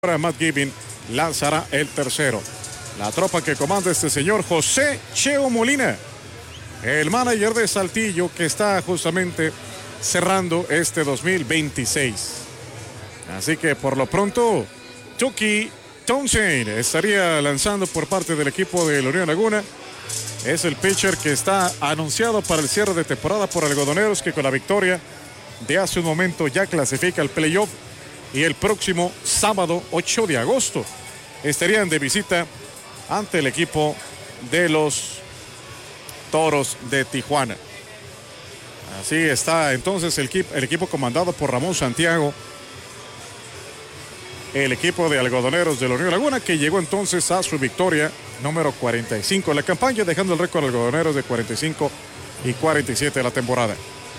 Ahora Matt Gibbing lanzará el tercero. La tropa que comanda este señor José Cheo Molina, el manager de Saltillo, que está justamente cerrando este 2026. Así que por lo pronto, Tuki Townsend estaría lanzando por parte del equipo de la Unión Laguna. Es el pitcher que está anunciado para el cierre de temporada por Algodoneros, que con la victoria de hace un momento ya clasifica al playoff. Y el próximo sábado 8 de agosto estarían de visita ante el equipo de los Toros de Tijuana. Así está entonces el equipo comandado por Ramón Santiago, el equipo de Algodoneros de la Unión Laguna, que llegó entonces a su victoria número 45 en la campaña, dejando el récord Algodoneros de 45 y 47 de la temporada.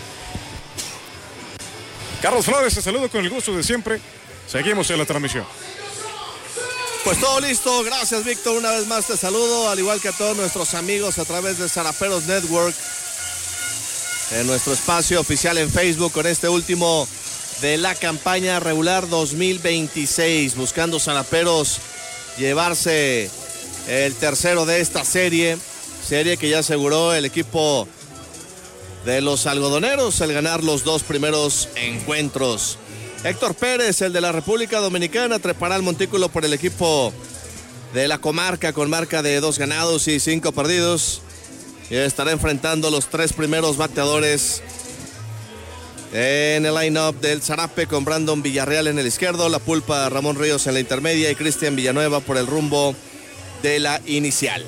Carlos Flores, te saludo con el gusto de siempre. Seguimos en la transmisión. Pues todo listo, gracias Víctor, una vez más te saludo, al igual que a todos nuestros amigos a través de Zaraperos Network, en nuestro espacio oficial en Facebook, con este último de la campaña regular 2026, buscando Zaraperos llevarse el tercero de esta serie que ya aseguró el equipo de los Algodoneros al ganar los dos primeros encuentros. Héctor Pérez, el de la República Dominicana, trepará el montículo por el equipo de la comarca con marca de 2 ganados y 5 perdidos. Y estará enfrentando los 3 primeros bateadores en el line-up del Zarape, con Brandon Villarreal en el izquierdo, La Pulpa Ramón Ríos en la intermedia y Cristian Villanueva por el rumbo de la inicial.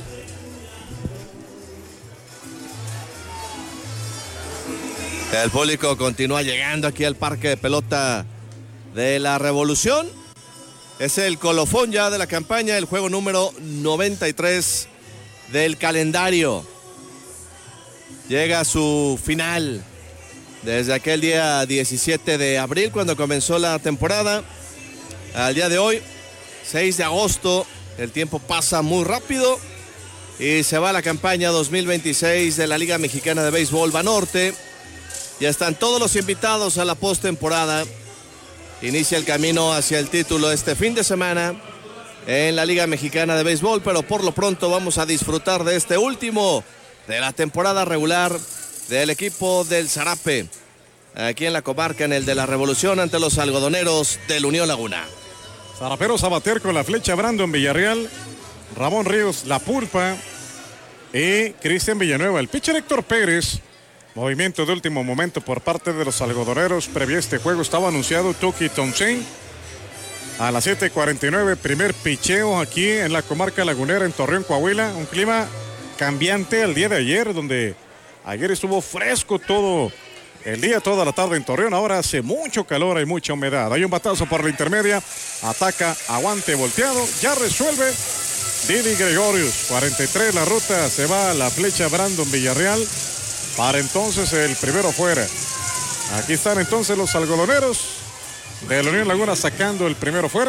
El público continúa llegando aquí al parque de pelota de la Revolución. Es el colofón ya de la campaña, el juego número 93 del calendario. Llega a su final desde aquel día 17 de abril, cuando comenzó la temporada, al día de hoy, 6 de agosto. El tiempo pasa muy rápido y se va la campaña 2026 de la Liga Mexicana de Béisbol Banorte. Ya están todos los invitados a la postemporada. Inicia el camino hacia el título este fin de semana en la Liga Mexicana de Béisbol, pero por lo pronto vamos a disfrutar de este último de la temporada regular del equipo del Zarape, aquí en la comarca, en el de la Revolución, ante los Algodoneros de la Unión Laguna. Zaraperos a bater con la flecha Brandon Villarreal, Ramón Ríos, La Pulpa y Cristian Villanueva. El pitcher Héctor Pérez. Movimiento de último momento por parte de los Algodoneros. Previo a este juego estaba anunciado Tuki Townsend a las 7:49. Primer picheo aquí en la comarca lagunera, en Torreón, Coahuila. Un clima cambiante al día de ayer, donde ayer estuvo fresco todo el día, toda la tarde en Torreón. Ahora hace mucho calor, hay mucha humedad. Hay un batazo por la intermedia. Ataca, aguante volteado. Ya resuelve Didi Gregorius. 43 la ruta. Se va a la flecha Brandon Villarreal. Para entonces el primero fuera. Aquí están entonces los Algodoneros de la Unión Laguna sacando el primero fuera.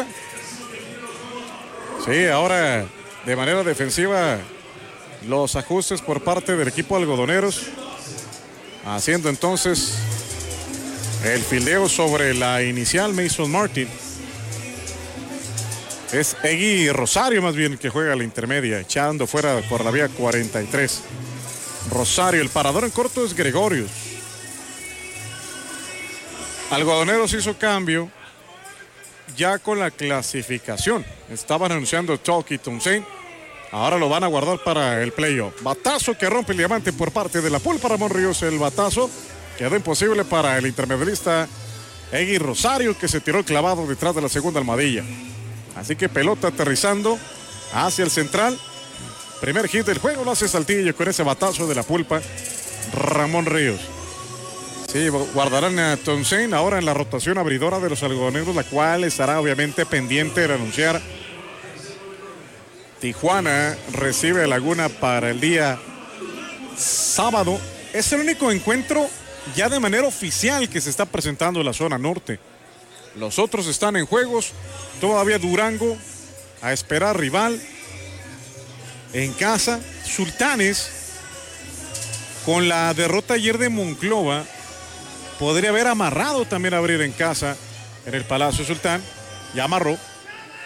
Sí, ahora de manera defensiva los ajustes por parte del equipo Algodoneros. Haciendo entonces el fildeo sobre la inicial Mason Martin. Es Egui Rosario más bien que juega la intermedia, echando fuera por la vía 43. Rosario, el parador en corto es Gregorius. Algodoneros hizo cambio ya con la clasificación. Estaban anunciando Tuki Townsend. Ahora lo van a guardar para el playoff. Batazo que rompe el diamante por parte de La Pulpa Ramón Ríos. El batazo quedó imposible para el intermedialista Egui Rosario, que se tiró clavado detrás de la segunda almohadilla. Así que pelota aterrizando hacia el central. Primer hit del juego lo hace Saltillo con ese batazo de La Pulpa Ramón Ríos. Sí, guardarán a Townsend ahora en la rotación abridora de los Algodoneros, la cual estará obviamente pendiente de anunciar. Tijuana recibe a Laguna para el día sábado. Es el único encuentro ya de manera oficial que se está presentando en la zona norte. Los otros están en juegos. Todavía Durango a esperar rival. En casa, Sultanes, con la derrota ayer de Monclova, podría haber amarrado también abrir en casa en el Palacio Sultán. Ya amarró.